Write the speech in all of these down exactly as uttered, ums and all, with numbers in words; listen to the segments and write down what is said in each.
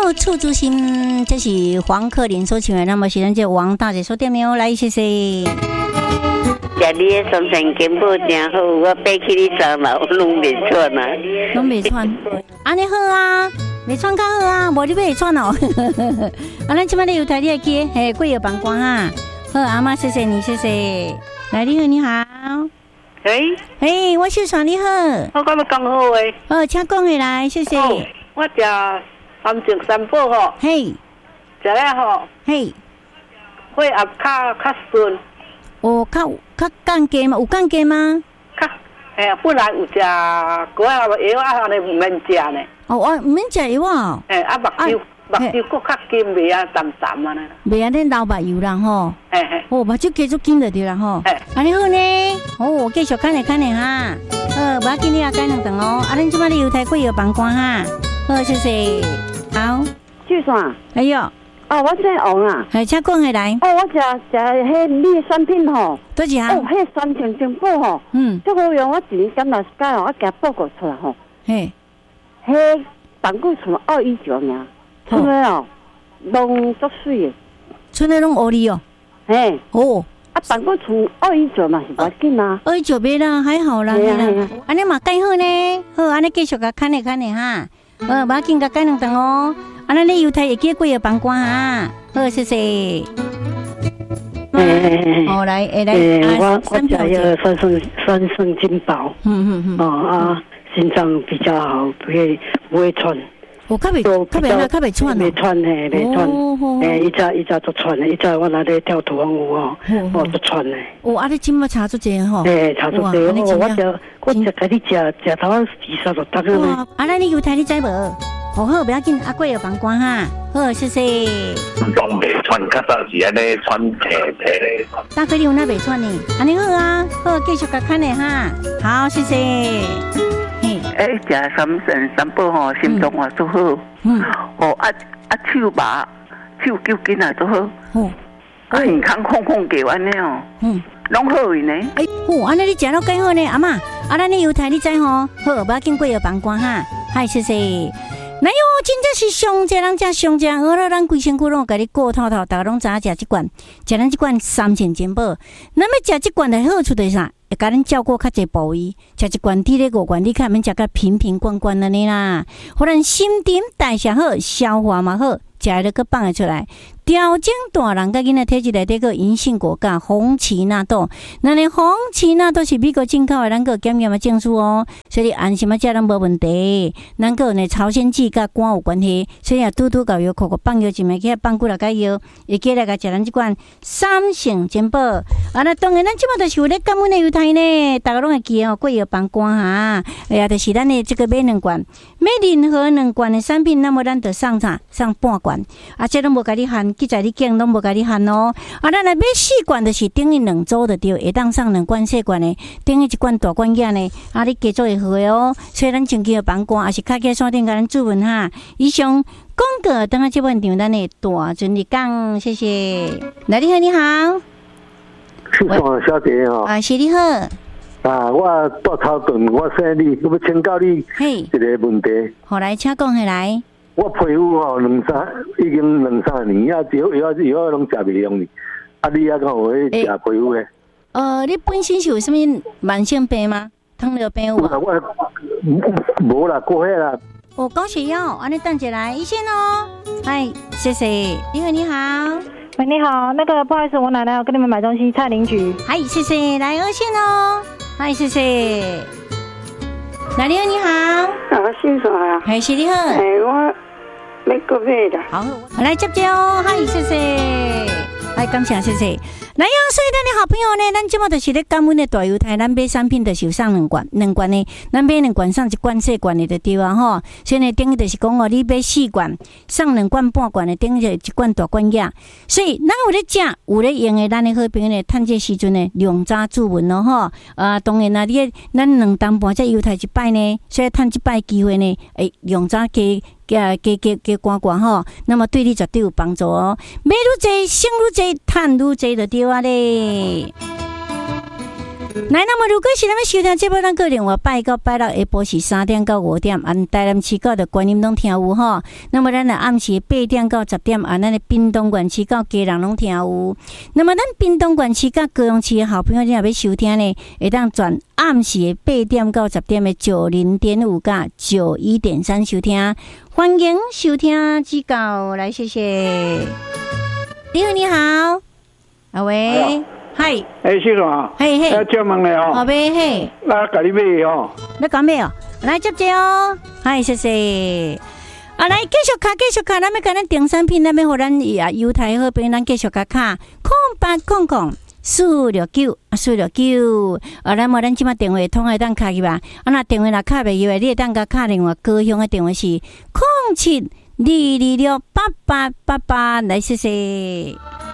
好，厝主心，这是黄克林所唱的，那么是咱这王大姐所点的哦，来谢谢。 家里的三层金宝真好，我爬起你做嘛，我拢袂喘啊， 拢袂喘，安尼好啊，袂喘较好啊，无你袂喘哦。啊，咱即摆咧有台你会记，嘿，贵有帮光哈。好，阿妈，谢谢你，谢谢。来，你好，你好。 喂， 嘿，我秀爽，你好。 我今日讲好诶。 哦，请讲起来，谢谢。 哦、我食三正三宝吼。 嘿。 食了吼。嘿。血压较较顺。 哦，较较降低吗？有降低吗？ 较，哎，本来有食嗰下药啊，安尼唔免食呢。 哦，我唔免食药啊。 哎，啊，目睭目睭佫较金，袂啊淡淡啊呢。 袂啊，恁流目油啦吼。哎哎。哦，目睭继续金就对啦吼。哎。安尼好呢。哦，继续看下看下哈。好，无要紧，你也改两顿哦。啊，恁即摆咧油台贵有帮光哈。好，谢谢。好。 秀爽。 哎哟。 哦，我姓王啊。 哎，请讲下来。 哦，我食食迄你产品吼， 多少啊？ 哦，迄三千金宝吼，嗯，最好用我一年敢若甲我加报告出来吼。嘿，迄胆固醇二一九尔，出来哦，拢足水的， 出来拢黑哩哦。 嘿， 哦， 啊，胆固醇二一九嘛是无要紧啊。 二一九别啦，还好啦。 对啊， 安尼嘛改好呢，好，安尼继续甲看下看下哈，呃，无要紧，甲改两顿哦。啊，咱咧油台会记贵个帮光啊，好，谢谢。 诶， 好来，诶来， 我我食个三圣三圣金宝，嗯嗯嗯，哦啊，心脏比较好，不会不会喘。 我较袂，较袂啦，较袂喘袂喘诶，袂喘。诶，伊早伊早都喘诶，伊早我那咧跳土风舞哦，我都喘诶。 哦，啊，你今麦查出这吼？ 诶，查出这，我我食我食甲你食食头二三十搭个呢。 啊，咱你油台你知无？好好，不要紧，阿贵有帮光哈。好，谢谢。 拢袂喘，较早是安尼喘气气咧。 大哥，你有那袂喘呢？安尼好啊，好，继续甲看咧哈。好，谢谢。 嘿，哎，食三圣三宝吼，心脏也都好。嗯。哦，啊啊，手麻，手揪筋也都好。哦。啊，健康康康过安尼哦。嗯。拢好去呢。 哎，哦，安尼你食了更好呢，阿嬷。啊，咱你油台你知吼？好，不要紧，贵有帮光哈。嗨，谢谢。那哟，真正是上济人食上济，我了咱规身躯拢甲你顾透透，逐个拢知影食即罐，食咱即罐三千金宝。那么食即罐的好处就是啥？会甲咱照顾较济部位，食一罐体力五罐，你看免食甲瓶瓶罐罐安尼啦，互咱新陈代谢好，消化嘛好，食了个放会出来。调整大人甲囡仔体质内底个银杏果甲红荠纳豆，那呢红荠纳豆是美国进口的，咱个检验的证书哦，所以安心啊食咱无问题。咱个呢朝鲜剂甲肝有关系，所以啊拄拄搞药口个放药一枚，去放几落个药，会记来甲食咱即款三圣金宝。啊，那当然咱即马就是有咧感恩的油台呢，大家拢会记哦，贵药帮肝哈。哎呀，就是咱的这个买两罐，买任何两罐的产品，那么咱就上啥上半罐，啊，这拢无甲你含。记在你拣拢无甲你含哦，啊，咱来买四罐就是等于两周的对，会当上两罐细罐的，等于一罐大罐仔呢，啊，你加做会好的哦。所以咱前期的帮关，也是开起线顶甲咱注文哈。以上广告等下这本场咱的大尊你讲，谢谢。来，你好，你好， 是爽小姐哦。 啊，是你好。 啊，我到超顿，我生你，我要请教你一个问题。 好，来，请讲下来。 我皮肤吼两三已经两三年啊，药药药拢食袂用哩。啊，你还讲有迄食皮肤诶？ 呃，你本身是有什么慢性病吗？糖尿病有无？ 我无啦，过迄啦。 哦，高血压，安尼等一下来，医生哦。嗨，谢谢，你好，你好。 喂，你好，那个不好意思，我奶奶要跟你们买东西，蔡林局。 嗨，谢谢，来二线哦。嗨，谢谢。哪里你好？ 啊，姓啥呀？ 嗨，是你好。 哎，我。要个买的， 好，来接接哦，嗨，谢谢，来感谢谢谢，来呀，所以咱的好朋友呢，咱即马就是咧感恩的大油台，咱买产品就是有送两罐，两罐呢，咱买两罐送一罐细罐的就对啊吼，所以呢，等于就是讲哦，你买四罐送两罐半罐的，等于就一罐大罐仔，所以咱有咧食，有咧用的，咱的好朋友呢，趁这时阵呢，量早注文咯吼，啊，当然啦，你咱两担半只油台一摆呢，所以趁这摆机会呢，诶，量早加。加加加加关关吼，那么对你绝对有帮助哦。买愈济，省愈济，赚愈济就对啊咧。 来，那么如果是咱们收听节目，咱个人话拜到拜六下晡是三点到五点，按台南市到的观音拢听有吼。那么咱的暗时八点到十点，按咱的屏东县市到基隆拢听有。那么咱屏东县市到高雄市的好朋友，你若要收听呢，会当转暗时的八点到十点的九零点五甲九一点三收听，欢迎收听指教，来谢谢。你好，你好，阿喂。嗨， 哎，先生啊， 嘿嘿， 要接问你哦， 好呗嘿， 那甲你买哦， 你讲咩哦？来接接哦，嗨，谢谢。啊，来继续卡，继续卡，咱们讲咱订产品，咱们互咱啊犹太好边，咱继续卡卡，空八空空四六九啊，四六九。啊，咱无咱即马电话通会当卡去吧？啊，那电话若卡袂入来，你会当甲卡另外高雄的电话是空七二二六八八八八，来谢谢。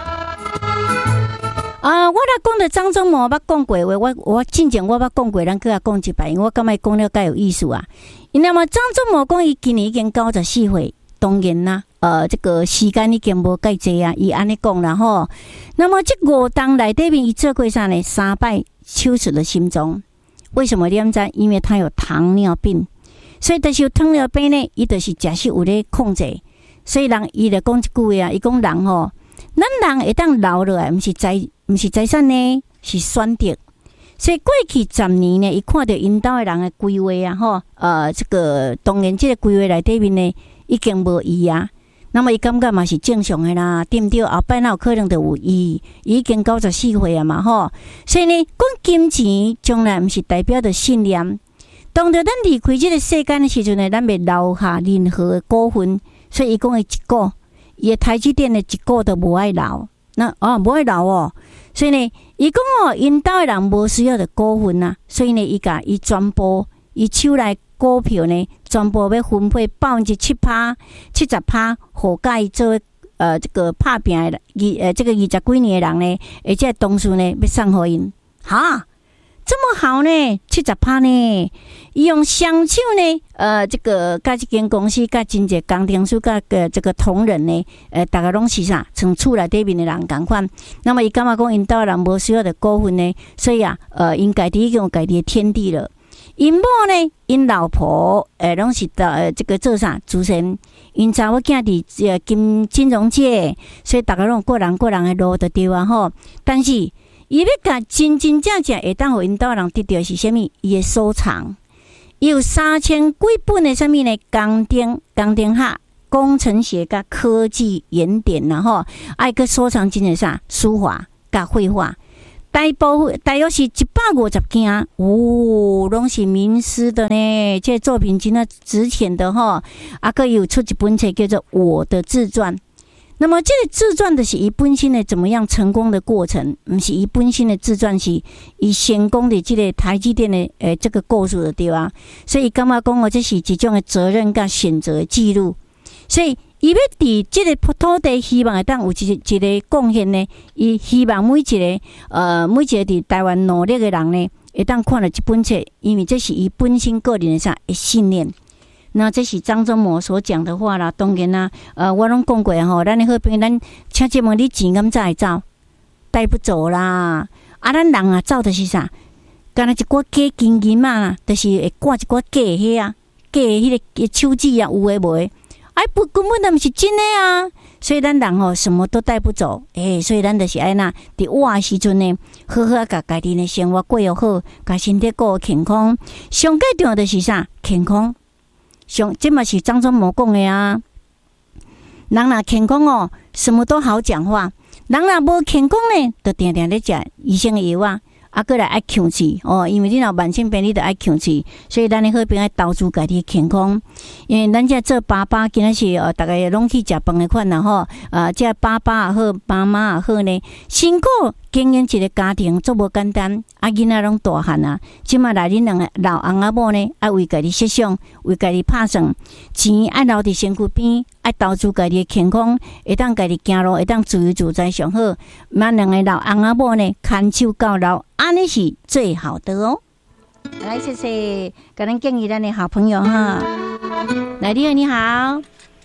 啊！我来讲的张忠谋，捌讲过话，我我之前我捌讲过，咱搁来讲一摆，因为我感觉讲了介有意思啊。那么张忠谋讲，伊今年已经九十四岁，当然啦，呃，这个时间已经无介济啊，伊安尼讲啦吼。那么这五档内底面，伊做过啥呢？三摆手术的心脏，为什么你知？因为他有糖尿病，所以就是有糖尿病呢，伊就是食食有咧控制，所以人伊就讲一句话啊，伊讲人吼，咱人会当老落来，毋是财。毋是财产呢，是选择。所以过去十年呢，伊看到因兜的人的规划啊，吼，呃，这个当然这个规划内底面呢，已经无伊啊。那么伊感觉嘛是正常的啦，对毋对？后摆哪有可能就有伊？已经九十四岁啊嘛，吼。所以呢，讲金钱将来毋是代表着信念。当着咱离开这个世间的时阵呢，咱袂留下任何的股份。所以伊讲的一股，伊的台积电的一股都无爱留。那哦，无爱留哦。所以呢，伊讲哦，因兜的人无需要的股份啊，所以呢，伊甲伊全部伊手内股票呢，全部要分配百分之七趴、七十趴，互甲伊做呃这个拍拼的二呃这个二十几年的人呢，而且同事呢要送互因，哈，这么好呢，七十趴呢，伊用双手呢，呃，这个甲这间公司、甲真济工程师、甲个这个同仁呢，呃，大家拢是啥，从厝内底面的人共款。那么伊感觉讲，因兜人无需要的股份呢，所以啊，呃，因家己已经有家己的天地了。因某呢，因老婆，呃，拢是到呃这个做啥主持人，因查某囝伫呃金金融界，所以大家拢各人各人的路就对啊吼。但是伊要甲真真正正会当互因兜人得到是啥物？伊的收藏。有三千几本的什么呢？工电、工电学、工程学甲科技原点然后爱个收藏真的啥书法甲绘画，大部大约是一百五十件哦，拢是名师的呢。这作品真的值钱的哈。啊，个有出一本册叫做《我的自传》。那么这个自传的是伊本身的怎么样成功的过程，不是伊本身的自传是伊成功的这个台积电的诶这个故事的对吧？所以感觉讲哦，这是一种的责任跟选择的记录。所以伊要伫这个土地希望会当有一一个贡献呢，伊希望每一个呃每一个伫台湾努力的人呢，会当看了这本册，因为这是伊本身个人的啥的信念。那这是张忠谋所讲的话啦，当然啦，呃，我拢讲过吼，咱的好朋友，咱请节目你钱咁才会走，带不走啦。啊，咱人啊，走的是啥？干那一寡假金银嘛，就是会挂一寡假迄啊，假迄个手指啊，有诶无诶，哎不根本都毋是真诶啊。所以咱人吼什么都带不走，诶、欸，所以咱就是爱那伫活诶时阵呢，好好甲家己的生活过又好，甲身体过健康。上最重要的是啥？健康。上，这嘛是张忠谋讲的啊。人若健康哦，什么都好讲话；人若无健康呢，就定定咧食医生的药啊，啊，过来爱控制哦。因为你若慢性病，你就爱控制，所以咱的好病爱投资家己健康。因为咱这做爸爸，今仔是呃，大家拢去食饭的款啦吼。啊，这爸爸也好，妈妈也好呢，辛苦经营一个家庭，足无简单。啊，囡仔拢大汉啊，即马来恁两个老翁仔某呢，爱为家己设想，为家己拍算，钱爱留伫身躯边，爱投资家己的健康，会当家己行路，会当自由自在上好。咱两个老翁仔某呢，牵手到老，安尼是最好的哦。来，谢谢，甲咱建议咱的好朋友哈。来，你好，你好。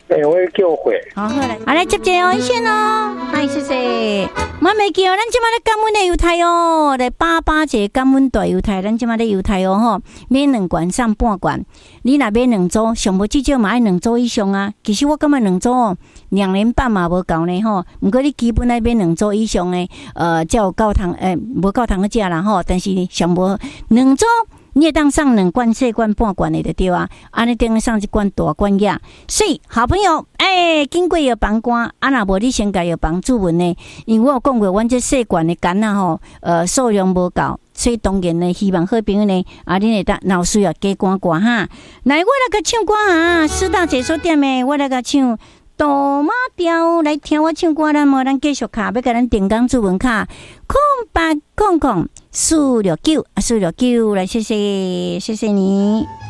哎，我叫会。 好，好来，好来接接哦，先哦，嗨，谢谢。我未记哦，咱即马咧感恩的犹太哦，来八八节感恩大犹太，咱即马咧犹太哦吼，买两罐送半罐。你若买两组，上无至少嘛爱两组以上啊。其实我感觉两组哦，两年半嘛无够呢吼。毋过你基本爱买两组以上的，呃，才有够通诶，无够通去食啦吼。但是上无两组。你也当上两罐、四罐、半罐的就对啊，安尼等于上一罐大罐呀。所以好朋友，哎、欸，经过药房官，啊若无你先甲药房注文呢？因为我有讲过，阮这细罐的干啊吼，呃，数量无够，所以当然呢，希望好朋友呢，啊，恁会当若需要加关关哈。来，我来甲唱歌啊，四大解说店的，我来甲唱。大马调来听我唱歌，咱无咱继续卡，要甲咱定岗注文卡，空八空空四六九啊，四六九来，谢谢，谢谢你。